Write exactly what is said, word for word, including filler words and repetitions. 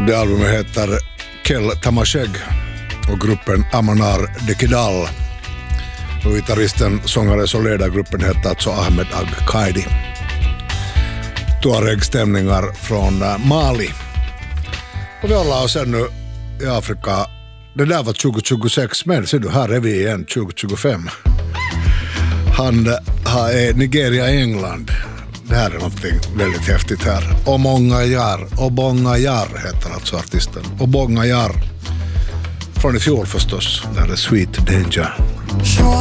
Det albumet heter Kel Tamasheg och gruppen Amanar Dekidal. Och gitarristen, sångare som leder gruppen heter alltså Ahmed Ag-Kaidi. Tuareg-stämningar från Mali. Och vi håller oss ännu i Afrika. Det där var tjugo tjugosex, men ser du, här är vi igen tjugo tjugofem. Han är Nigeria i England. Det här är någonting väldigt häftigt här. Omongajar, Obongajar heter alltså artisten. Obongajar. Från i fjol förstås. Det här är Sweet Danger.